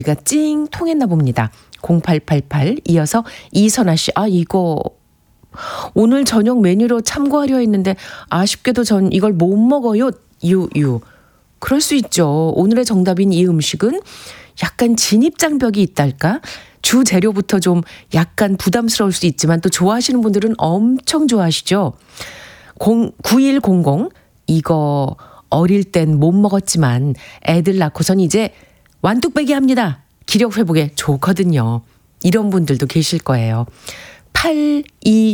가 찡 통했나 봅니다. 0888 이어서 이선아 씨. 이거 오늘 저녁 메뉴로 참고하려 했는데 아쉽게도 전 이걸 못 먹어요. 유유. 그럴 수 있죠. 오늘의 정답인 이 음식은 약간 진입장벽이 있달까? 주 재료부터 좀 약간 부담스러울 수 있지만 또 좋아하시는 분들은 엄청 좋아하시죠. 9100 이거 어릴 땐 못 먹었지만 애들 낳고선 이제 완뚝배기 합니다. 기력 회복에 좋거든요. 이런 분들도 계실 거예요. 82